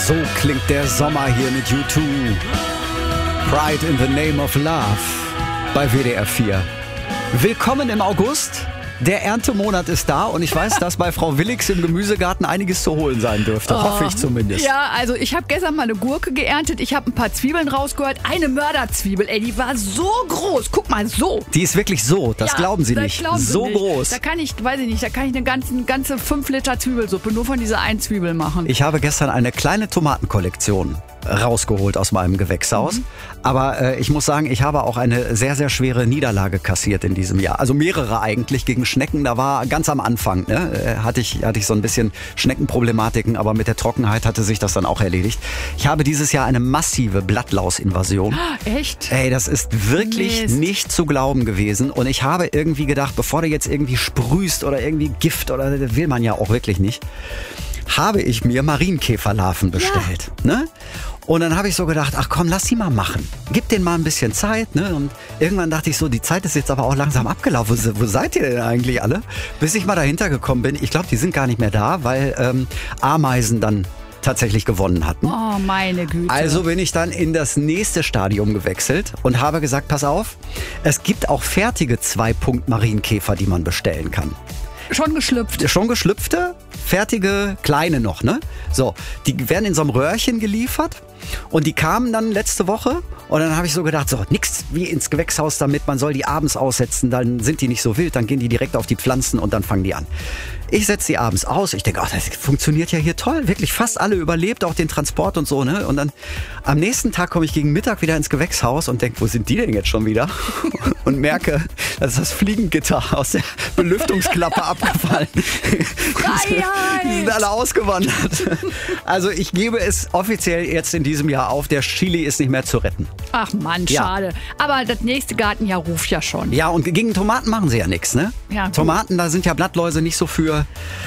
So klingt der Sommer hier mit U2. Pride in the Name of Love bei WDR 4. Willkommen im August. Der Erntemonat ist da und ich weiß, dass bei Frau Willigs im Gemüsegarten einiges zu holen sein dürfte. Hoffe ich zumindest. Ja, also ich habe gestern mal eine Gurke geerntet. Ich habe ein paar Zwiebeln rausgehört. Eine Mörderzwiebel, ey, die war so groß. Guck mal, so. Die ist wirklich so, das glauben Sie nicht. So groß. Da kann ich, weiß ich nicht, da kann ich eine ganze 5 Liter Zwiebelsuppe nur von dieser einen Zwiebel machen. Ich habe gestern eine kleine Tomatenkollektion rausgeholt aus meinem Gewächshaus. Aber ich muss sagen, ich habe auch eine sehr, sehr schwere Niederlage kassiert in diesem Jahr. Also mehrere eigentlich gegen Schnecken. Da war ganz am Anfang, hatte ich so ein bisschen Schneckenproblematiken, aber mit der Trockenheit hatte sich das dann auch erledigt. Ich habe dieses Jahr eine massive Blattlaus-Invasion. Echt? Ey, das ist wirklich nicht zu glauben gewesen. Und ich habe irgendwie gedacht, bevor du jetzt irgendwie sprühst oder irgendwie Gift, oder das will man ja auch wirklich nicht, habe ich mir Marienkäferlarven bestellt. Ja. Ne? Und dann habe ich so gedacht, ach komm, lass die mal machen. Gib denen mal ein bisschen Zeit. Ne? Und irgendwann dachte ich so, die Zeit ist jetzt aber auch langsam abgelaufen. Wo seid ihr denn eigentlich alle? Bis ich mal dahinter gekommen bin. Ich glaube, die sind gar nicht mehr da, weil Ameisen dann tatsächlich gewonnen hatten. Oh, meine Güte. Also bin ich dann in das nächste Stadium gewechselt und habe gesagt, pass auf, es gibt auch fertige 2-Punkt-Marienkäfer, die man bestellen kann. Schon geschlüpft. Schon geschlüpfte, fertige, kleine noch, ne? So, die werden in so einem Röhrchen geliefert und die kamen dann letzte Woche und dann habe ich so gedacht, so, nix wie ins Gewächshaus damit, man soll die abends aussetzen, dann sind die nicht so wild, dann gehen die direkt auf die Pflanzen und dann fangen die an. Ich setze die abends aus, ich denke, ach, das funktioniert ja hier toll, wirklich fast alle überlebt, auch den Transport und so, ne? Und dann am nächsten Tag komme ich gegen Mittag wieder ins Gewächshaus und denke, wo sind die denn jetzt schon wieder? Und merke, dass das Fliegengitter aus der Belüftungsklappe abgefallen. Freiheit! Die sind alle ausgewandert. Also ich gebe es offiziell jetzt in diesem Jahr auf, der Chili ist nicht mehr zu retten. Ach Mann, schade. Aber das nächste Gartenjahr ruft ja schon. Ja, und gegen Tomaten machen sie ja nichts, ne? Ja, Tomaten, da sind ja Blattläuse nicht so für.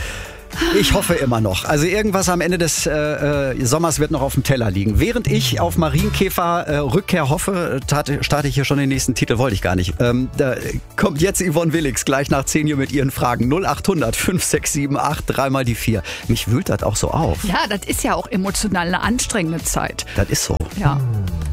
Ich hoffe immer noch. Also irgendwas am Ende des Sommers wird noch auf dem Teller liegen. Während ich auf Marienkäfer Rückkehr hoffe, starte ich hier schon den nächsten Titel, wollte ich gar nicht. Da kommt jetzt Yvonne Willigs gleich nach 10 Uhr mit ihren Fragen. 0800 5678 3 die 4. Mich wühlt das auch so auf. Ja, das ist ja auch emotional eine anstrengende Zeit. Das ist so. Ja.